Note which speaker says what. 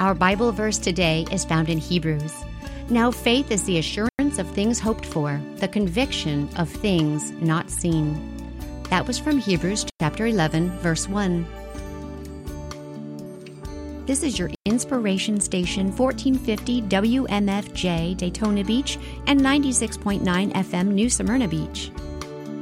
Speaker 1: Our Bible verse today is found in Hebrews. Now faith is the assurance of things hoped for, the conviction of things not seen. That was from Hebrews chapter 11, verse 1. This is your inspiration station, 1450 WMFJ Daytona Beach and 96.9 FM New Smyrna Beach.